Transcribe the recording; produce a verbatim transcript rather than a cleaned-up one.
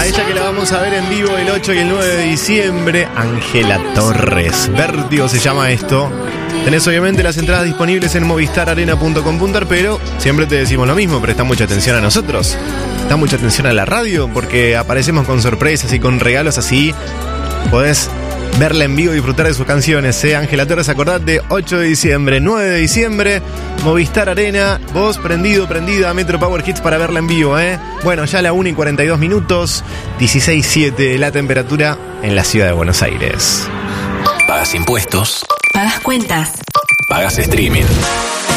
ella que la vamos a ver en vivo el ocho y el nueve de diciembre, Ángela Torres. Vértigo se llama esto. Tenés obviamente las entradas disponibles en movistar arena punto com punto ar, pero siempre te decimos lo mismo, presta mucha atención a nosotros. Presta mucha atención a la radio, porque aparecemos con sorpresas y con regalos así. Podés verla en vivo y disfrutar de sus canciones, ¿eh? Ángela Torres, acordate, ocho de diciembre, nueve de diciembre, Movistar Arena, vos prendido, prendida a Metro Power Hits para verla en vivo, ¿eh? Bueno, ya a la una y cuarenta y dos minutos, dieciséis siete la temperatura en la ciudad de Buenos Aires. Pagas impuestos. Pagas cuentas. Pagas streaming.